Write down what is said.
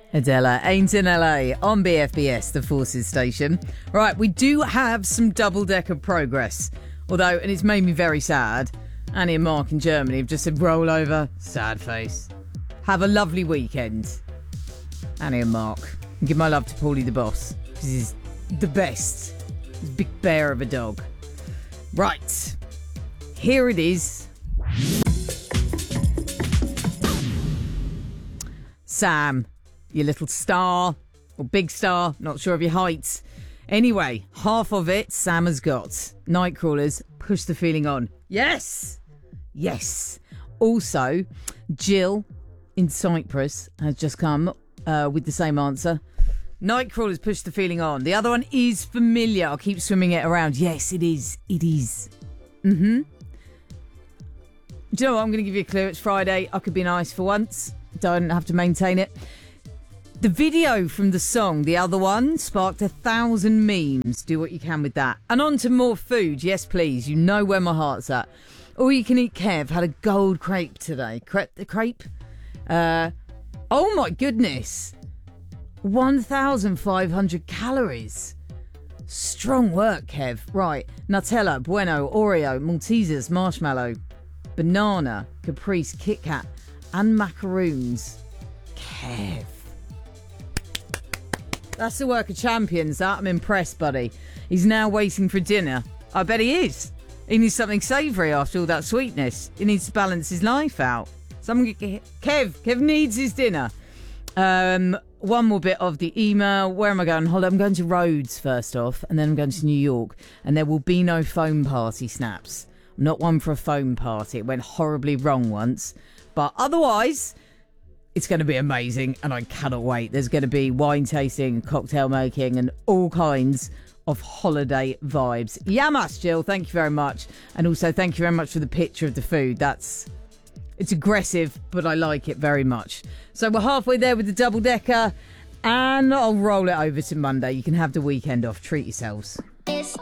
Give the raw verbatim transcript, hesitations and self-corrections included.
Adela ain't in L A on B F B S, the Forces station. Right, we do have some double-decker progress. Although, and it's made me very sad, Annie and Mark in Germany have just said, roll over, sad face. Have a lovely weekend, Annie and Mark. And give my love to Paulie the boss, because he's the best. He's a big bear of a dog. Right, here it is. Sam, your little star, or big star, not sure of your height. Anyway, half of it Sam has got. Nightcrawlers, push the feeling on. Yes! Yes. Also, Jill in Cyprus has just come uh, with the same answer. Nightcrawlers, push the feeling on. The other one is familiar. I'll keep swimming it around. Yes, it is. It is. Mm-hmm. Do you know what? I'm going to give you a clue. It's Friday. I could be nice for once. Don't have to maintain it. The video from the song, the other one, sparked a thousand memes. Do what you can with that. And on to more food. Yes, please. You know where my heart's at. All you can eat Kev had a gold crepe today. Crepe the crepe? Uh, oh my goodness. one thousand five hundred calories. Strong work, Kev. Right. Nutella, Bueno, Oreo, Maltesers, Marshmallow, Banana, Caprice, Kit Kat, and macaroons. Kev. That's the work of champions, that. I'm impressed, buddy. He's now waiting for dinner. I bet he is. He needs something savoury after all that sweetness. He needs to balance his life out. Someone get, Kev, Kev needs his dinner. Um, one more bit of the email. Where am I going on holiday? I'm going to Rhodes first off, and then I'm going to New York. And there will be no foam party snaps. I'm not one for a foam party. It went horribly wrong once. But otherwise, it's going to be amazing, and I cannot wait. There's going to be wine tasting, cocktail making, and all kinds of holiday vibes. Yamas, Jill, thank you very much. And also, thank you very much for the picture of the food. That's, it's aggressive, but I like it very much. So we're halfway there with the double-decker, and I'll roll it over to Monday. You can have the weekend off. Treat yourselves.